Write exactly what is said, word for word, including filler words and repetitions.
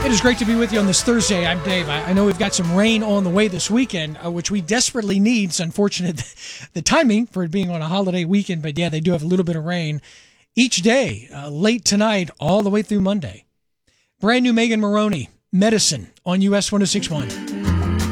It is great to be with you on this Thursday. I'm Dave. I, I know we've got some rain on the way this weekend, uh, which we desperately need. It's unfortunate the timing for it being on a holiday weekend, but yeah, they do have a little bit of rain each day, uh, late tonight, all the way through Monday. Brand new Megan Moroney, Medicine on U S one oh six point one.